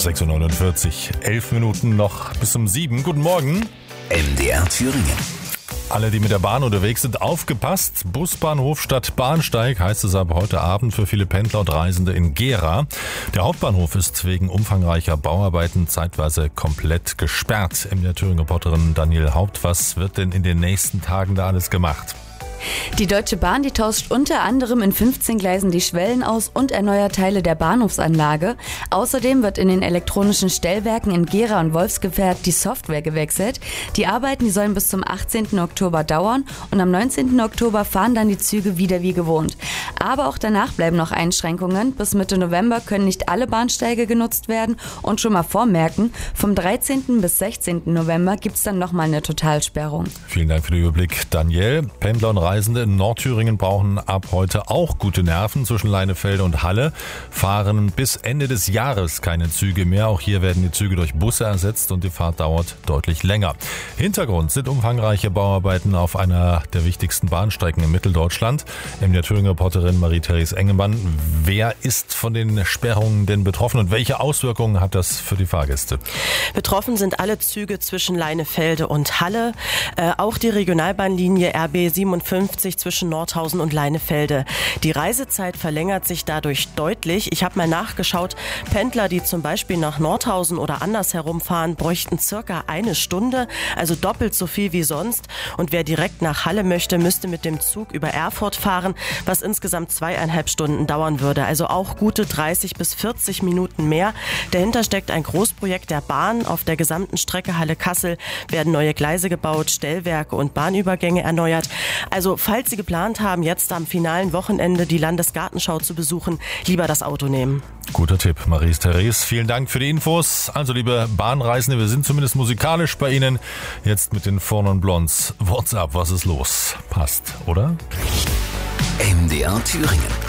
6:49 Uhr, 11 Minuten noch bis um 7. Guten Morgen. MDR Thüringen. Alle, die mit der Bahn unterwegs sind, aufgepasst. Busbahnhof statt Bahnsteig heißt es ab heute Abend für viele Pendler und Reisende in Gera. Der Hauptbahnhof ist wegen umfangreicher Bauarbeiten zeitweise komplett gesperrt. MDR Thüringen-Reporterin Daniel Haupt, was wird denn in den nächsten Tagen da alles gemacht? Die Deutsche Bahn, die tauscht unter anderem in 15 Gleisen die Schwellen aus und erneuert Teile der Bahnhofsanlage. Außerdem wird in den elektronischen Stellwerken in Gera und Wolfsgefärt die Software gewechselt. Die Arbeiten, die sollen bis zum 18. Oktober dauern und am 19. Oktober fahren dann die Züge wieder wie gewohnt. Aber auch danach bleiben noch Einschränkungen. Bis Mitte November können nicht alle Bahnsteige genutzt werden und schon mal vormerken, vom 13. bis 16. November gibt es dann nochmal eine Totalsperrung. Vielen Dank für den Überblick, Daniel. Pendler und Reisende in Nordthüringen brauchen ab heute auch gute Nerven. Zwischen Leinefelde und Halle fahren bis Ende des Jahres keine Züge mehr. Auch hier werden die Züge durch Busse ersetzt und die Fahrt dauert deutlich länger. Hintergrund sind umfangreiche Bauarbeiten auf einer der wichtigsten Bahnstrecken in Mitteldeutschland. MDR Thüringen-Reporterin Marie-Therese Engemann. Wer ist von den Sperrungen denn betroffen und welche Auswirkungen hat das für die Fahrgäste? Betroffen sind alle Züge zwischen Leinefelde und Halle. Auch die Regionalbahnlinie RB 57 zwischen Nordhausen und Leinefelde. Die Reisezeit verlängert sich dadurch deutlich. Ich habe mal nachgeschaut. Pendler, die zum Beispiel nach Nordhausen oder andersherum fahren, bräuchten circa eine Stunde, also doppelt so viel wie sonst. Und wer direkt nach Halle möchte, müsste mit dem Zug über Erfurt fahren, was insgesamt 2,5 Stunden dauern würde. Also auch gute 30 bis 40 Minuten mehr. Dahinter steckt ein Großprojekt der Bahn. Auf der gesamten Strecke Halle-Kassel werden neue Gleise gebaut, Stellwerke und Bahnübergänge erneuert. Also falls Sie geplant haben, jetzt am finalen Wochenende die Landesgartenschau zu besuchen, lieber das Auto nehmen. Guter Tipp, Marie-Therese. Vielen Dank für die Infos. Also, liebe Bahnreisende, wir sind zumindest musikalisch bei Ihnen. Jetzt mit den Four Non Blondes. WhatsApp, was ist los? Passt, oder? MDR Thüringen.